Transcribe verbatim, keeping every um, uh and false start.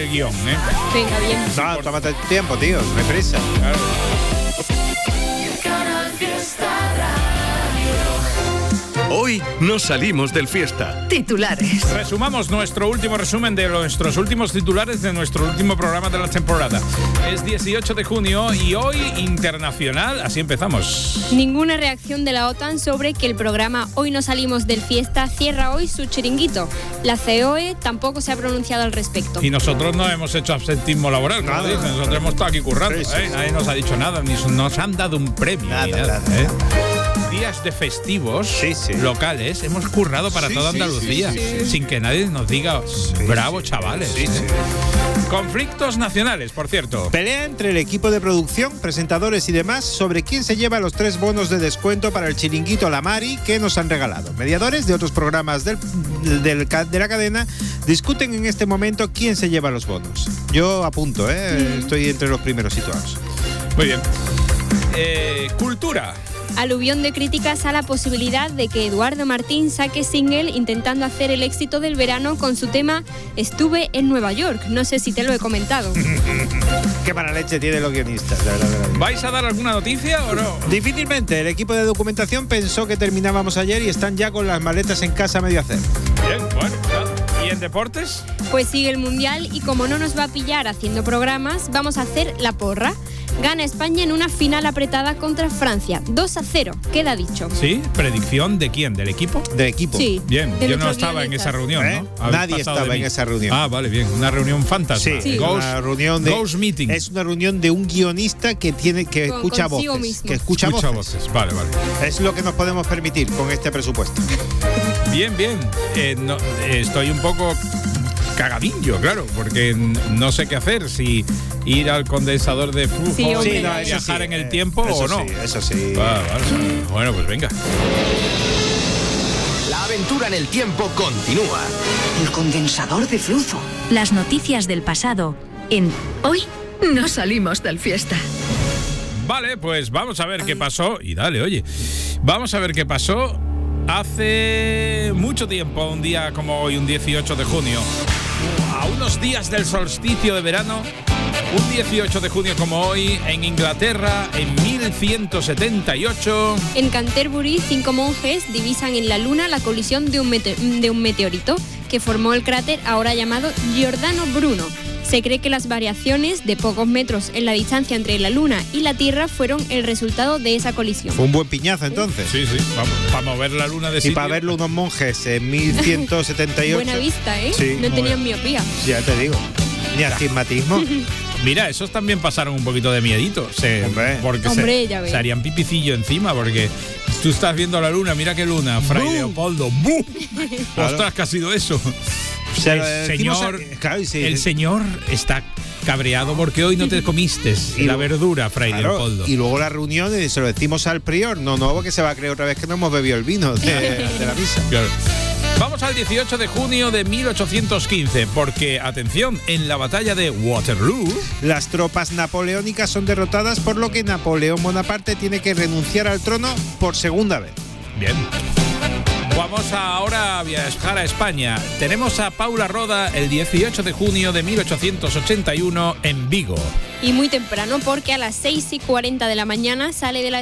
el guión, ¿eh? Venga, bien. No, tómate el tiempo, tío, no hay prisa. Claro. Hoy nos salimos del Fiesta. Titulares. Resumamos nuestro último resumen de nuestros últimos titulares de nuestro último programa de la temporada. Es dieciocho de junio y hoy internacional, así empezamos. Ninguna reacción de la OTAN sobre que el programa Hoy no salimos del Fiesta cierra hoy su chiringuito. La C E O E tampoco se ha pronunciado al respecto. Y nosotros no hemos hecho absentismo laboral, como Nada. dicen. Nosotros hemos estado aquí currando, Sí, sí, ¿eh? sí. Nadie nos ha dicho nada, ni nos han dado un premio. Nada, ni nada, nada. ¿eh? Días de festivos Sí, sí. locales hemos currado para Sí, toda sí, Andalucía, sí, sí, sí. sin que nadie nos diga bravo, chavales. Sí, ¿eh? sí. Conflictos nacionales, por cierto. Pelea entre el equipo de producción, presentadores y demás sobre quién se lleva los tres bonos de descuento para el chiringuito La Mari que nos han regalado. Mediadores de otros programas del, del, de la cadena discuten en este momento quién se lleva los bonos. Yo apunto, ¿eh? Estoy entre los primeros situados. Muy bien. Eh, cultura. Aluvión de críticas a la posibilidad de que Eduardo Martín saque single intentando hacer el éxito del verano con su tema Estuve en Nueva York. No sé si te lo he comentado. Qué mala leche tienen los guionistas, de verdad, de verdad. ¿Vais a dar alguna noticia o no? Difícilmente. El equipo de documentación pensó que terminábamos ayer y están ya con las maletas en casa a medio hacer. Bien, bueno. ¿Y en deportes? Pues sigue el Mundial y como no nos va a pillar haciendo programas, vamos a hacer la porra. Gana España en una final apretada contra Francia. dos a cero, queda dicho. ¿Sí? ¿Predicción de quién? ¿Del equipo? Del equipo. Sí. Bien, de yo no nuestros estaba en guionistas. esa reunión, ¿Eh? ¿no? Habéis Nadie pasado estaba de en mí. esa reunión. Ah, vale, bien. Una reunión fantasma. Sí, Sí. una Ghost, reunión de Ghost Meeting. Es una reunión de un guionista que tiene que Con- escucha consigo voces, mismo. que escucha, Escucha voces. voces. Vale, vale. Es lo que nos podemos permitir con este presupuesto. Bien, bien. Eh, no, eh, estoy un poco cagadillo, claro, porque n- no sé qué hacer, si ir al condensador de flujo Sí, y hombre. Sí, no, eso viajar sí, en el eh, tiempo eso o no. sí, eso sí. Va, vale. Bueno, pues venga. La aventura en el tiempo continúa. El condensador de flujo. Las noticias del pasado en Hoy no salimos del Fiesta. Vale, pues vamos a ver qué pasó. Y dale, oye. Vamos a ver qué pasó hace mucho tiempo, un día como hoy, un dieciocho de junio. A unos días del solsticio de verano, un dieciocho de junio como hoy, en Inglaterra, en mil ciento setenta y ocho. En Canterbury, cinco monjes divisan en la Luna la colisión de un, mete- de un meteorito que formó el cráter ahora llamado Giordano Bruno. Se cree que las variaciones de pocos metros en la distancia entre la Luna y la Tierra fueron el resultado de esa colisión. Fue un buen piñazo entonces. Sí, sí, vamos, para mover la luna de Y sitio. para verlo unos monjes en mil ciento setenta y ocho. Buena vista, ¿eh? Sí, no muy tenían bien. miopía. Ya te digo. Ni astigmatismo. Mira, esos también pasaron un poquito de miedito. Se, Hombre. porque Hombre, se, ya ves. se harían pipicillo encima, porque tú estás viendo la luna, mira qué luna, Fray ¡Bum! Leopoldo. ¡Bum! Claro. Ostras, ¿qué ha sido eso? Se lo el decimos señor, a- claro, y sí. el señor está cabreado porque hoy no te comiste Y la lo- verdura, Fray Claro, Leopoldo. y luego la reunión y se lo decimos al prior. No, no, porque se va a creer otra vez que no hemos bebido el vino de, de la misa. Claro. Vamos al dieciocho de junio de mil ochocientos quince, porque, atención, en la batalla de Waterloo, Las tropas napoleónicas son derrotadas, por lo que Napoleón Bonaparte tiene que renunciar al trono por segunda vez. bien. Vamos ahora a viajar a España. Tenemos a Paula Roda el dieciocho de junio de mil ochocientos ochenta y uno en Vigo. Y muy temprano, porque a las seis y cuarenta de la mañana sale de la